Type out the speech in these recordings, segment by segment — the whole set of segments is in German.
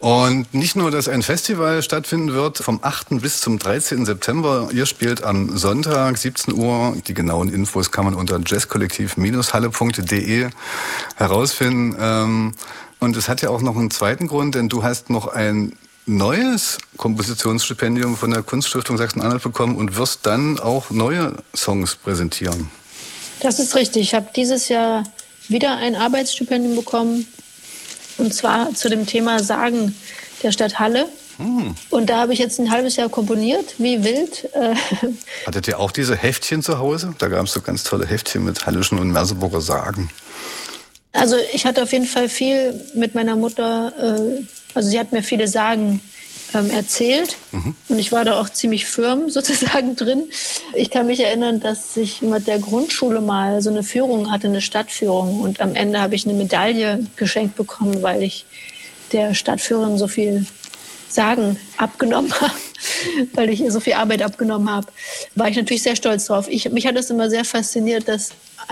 Und nicht nur, dass ein Festival stattfinden wird, vom 8. bis zum 13. September. Ihr spielt am Sonntag, 17 Uhr. Die genauen Infos kann man unter jazzkollektiv-halle.de herausfinden. Und es hat ja auch noch einen zweiten Grund, denn du hast noch ein neues Kompositionsstipendium von der Kunststiftung Sachsen-Anhalt bekommen und wirst dann auch neue Songs präsentieren. Das ist richtig. Ich habe dieses Jahr wieder ein Arbeitsstipendium bekommen. Und zwar zu dem Thema Sagen der Stadt Halle. Und da habe ich jetzt ein halbes Jahr komponiert, wie wild. Hattet ihr auch diese Heftchen zu Hause? Da gab es so ganz tolle Heftchen mit hallischen und Merseburger Sagen. Also ich hatte auf jeden Fall viel mit meiner Mutter, also sie hat mir viele Sagen erzählt. Und ich war da auch ziemlich firm sozusagen drin. Ich kann mich erinnern, dass ich mit der Grundschule mal so eine Führung hatte, eine Stadtführung. Und am Ende habe ich eine Medaille geschenkt bekommen, weil ich der Stadtführerin so viel Sagen abgenommen habe, weil ich ihr so viel Arbeit abgenommen habe. War ich natürlich sehr stolz drauf. Mich hat es immer sehr fasziniert, dass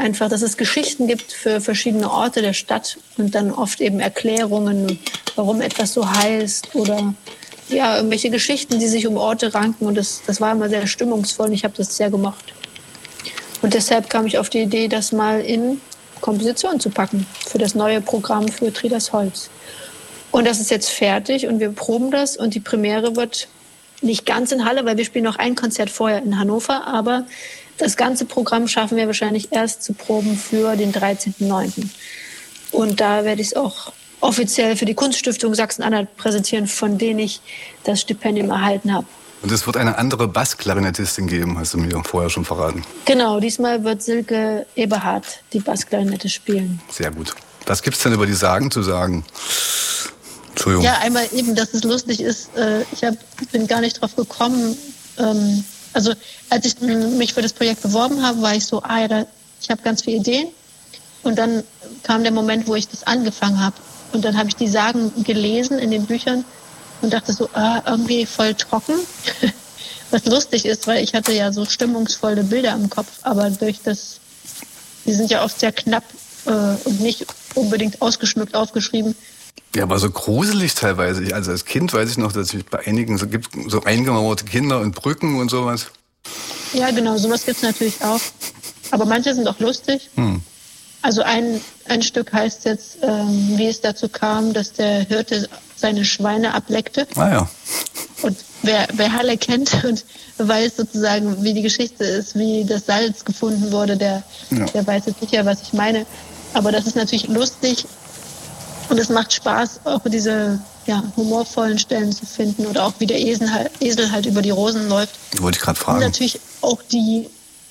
es Geschichten gibt für verschiedene Orte der Stadt und dann oft eben Erklärungen, warum etwas so heißt oder ja, irgendwelche Geschichten, die sich um Orte ranken. Und das war immer sehr stimmungsvoll und ich habe das sehr gemocht. Und deshalb kam ich auf die Idee, das mal in Komposition zu packen für das neue Programm für Tridas Holz. Und das ist jetzt fertig und wir proben das. Und die Premiere wird nicht ganz in Halle, weil wir spielen noch ein Konzert vorher in Hannover. Aber das ganze Programm schaffen wir wahrscheinlich erst zu proben für den 13.09. Und da werde ich es auch offiziell für die Kunststiftung Sachsen-Anhalt präsentieren, von denen ich das Stipendium erhalten habe. Und es wird eine andere Bassklarinettistin geben, hast du mir vorher schon verraten. Genau, diesmal wird Silke Eberhardt die Bassklarinette spielen. Sehr gut. Was gibt's denn über die Sagen zu sagen? Entschuldigung. Ja, einmal eben, dass es lustig ist. Bin gar nicht drauf gekommen. Also als ich mich für das Projekt beworben habe, war ich so, ich habe ganz viele Ideen. Und dann kam der Moment, wo ich das angefangen habe. Und dann habe ich die Sagen gelesen in den Büchern und dachte so, irgendwie voll trocken. Was lustig ist, weil ich hatte ja so stimmungsvolle Bilder im Kopf. Aber die sind ja oft sehr knapp und nicht unbedingt ausgeschmückt aufgeschrieben. Ja, aber so gruselig teilweise. Also als Kind weiß ich noch, dass es bei einigen gibt so eingemauerte Kinder und Brücken und sowas. Ja, genau, sowas gibt's natürlich auch. Aber manche sind auch lustig. Also ein Stück heißt jetzt, wie es dazu kam, dass der Hirte seine Schweine ableckte. Ah ja. Und wer Halle kennt und weiß sozusagen, wie die Geschichte ist, wie das Salz gefunden wurde, der weiß jetzt sicher, was ich meine. Aber das ist natürlich lustig. Und es macht Spaß, auch diese humorvollen Stellen zu finden oder auch wie der Esel halt über die Rosen läuft. Wollte ich gerade fragen. Und natürlich auch die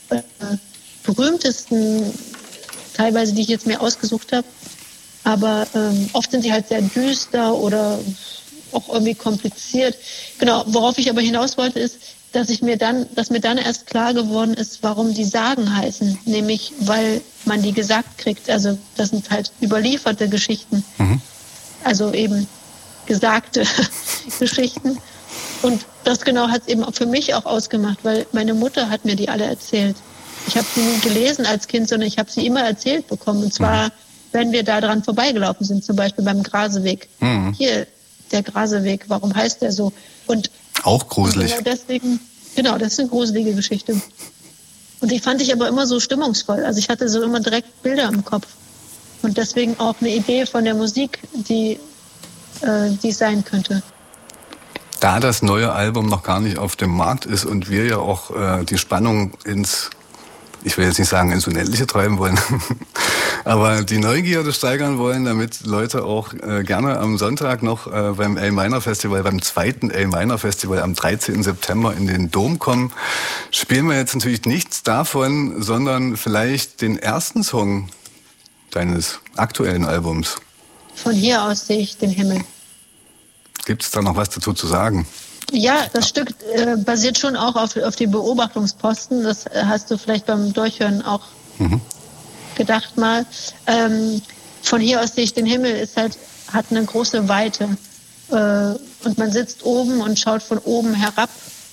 berühmtesten, teilweise, die ich jetzt mir ausgesucht habe. Aber oft sind sie halt sehr düster oder auch irgendwie kompliziert. Genau, worauf ich aber hinaus wollte, ist, dass mir dann erst klar geworden ist, warum die Sagen heißen. Nämlich, weil man die gesagt kriegt. Also das sind halt überlieferte Geschichten. Also eben gesagte Geschichten. Und das genau hat es eben für mich auch ausgemacht, weil meine Mutter hat mir die alle erzählt. Ich habe sie nie gelesen als Kind, sondern ich habe sie immer erzählt bekommen. Und zwar, wenn wir da dran vorbeigelaufen sind, zum Beispiel beim Graseweg. Hier, der Graseweg, warum heißt der so? Und auch gruselig. Genau, das ist eine gruselige Geschichte. Und die fand ich aber immer so stimmungsvoll. Also ich hatte so immer direkt Bilder im Kopf. Und deswegen auch eine Idee von der Musik, die es sein könnte. Da das neue Album noch gar nicht auf dem Markt ist und wir ja auch die Spannung ich will jetzt nicht sagen ins Unendliche treiben wollen, aber die Neugierde steigern wollen, damit Leute auch gerne am Sonntag noch beim A-Minor Festival, beim zweiten A-Minor Festival am 13. September in den Dom kommen, spielen wir jetzt natürlich nichts davon, sondern vielleicht den ersten Song deines aktuellen Albums. Von hier aus sehe ich den Himmel. Gibt es da noch was dazu zu sagen? Ja, das Stück basiert schon auch auf die Beobachtungsposten. Das hast du vielleicht beim Durchhören auch gedacht mal. Von hier aus sehe ich den Himmel, hat eine große Weite. Und man sitzt oben und schaut von oben herab.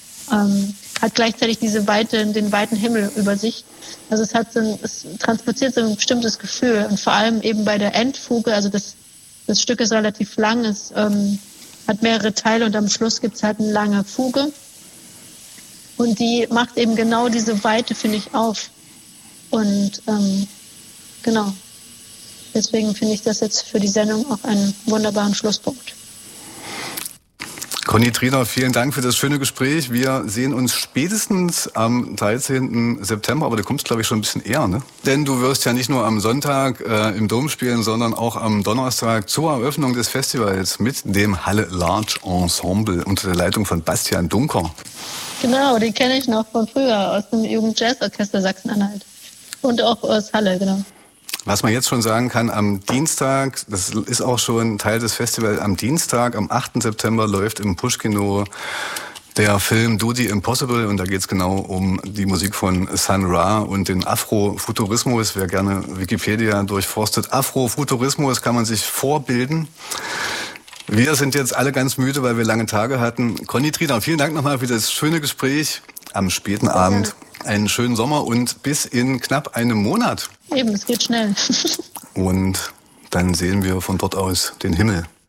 Hat gleichzeitig den weiten Himmel über sich. Also es transportiert so ein bestimmtes Gefühl. Und vor allem eben bei der Endfuge, also das Stück ist relativ lang, ist hat mehrere Teile und am Schluss gibt es halt eine lange Fuge. Und die macht eben genau diese Weite, finde ich, auf. Und genau. Deswegen finde ich das jetzt für die Sendung auch einen wunderbaren Schlusspunkt. Conny Triener, vielen Dank für das schöne Gespräch. Wir sehen uns spätestens am 13. September, aber du kommst, glaube ich, schon ein bisschen eher, ne? Denn du wirst ja nicht nur am Sonntag im Dom spielen, sondern auch am Donnerstag zur Eröffnung des Festivals mit dem Halle Large Ensemble unter der Leitung von Bastian Dunker. Genau, den kenne ich noch von früher aus dem Jugendjazzorchester Sachsen-Anhalt. Und auch aus Halle, genau. Was man jetzt schon sagen kann, am Dienstag, das ist auch schon Teil des Festivals, am Dienstag, am 8. September läuft im Pushkino der Film Do the Impossible und da geht es genau um die Musik von Sun Ra und den Afrofuturismus. Wer gerne Wikipedia durchforstet, Afrofuturismus kann man sich vorbilden. Wir sind jetzt alle ganz müde, weil wir lange Tage hatten. Conny Triener, vielen Dank nochmal für das schöne Gespräch am späten Abend. Einen schönen Sommer und bis in knapp einem Monat. Eben, es geht schnell. Und dann sehen wir von dort aus den Himmel.